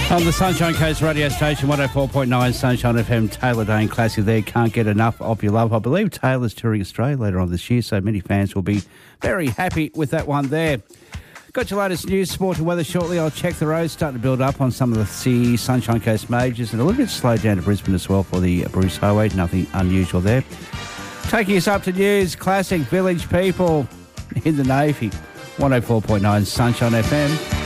On the Sunshine Coast radio station, 104.9 Sunshine FM, Taylor Dane Classic there. Can't get enough of your love. I believe Taylor's touring Australia later on this year, so many fans will be very happy with that one there. Got your latest news, sport and weather shortly. I'll check the roads, starting to build up on some of the Sunshine Coast majors, and a little bit slowed down to Brisbane as well for the Bruce Highway. Nothing unusual there. Taking us up to news, classic Village People in the Navy. 104.9 Sunshine FM.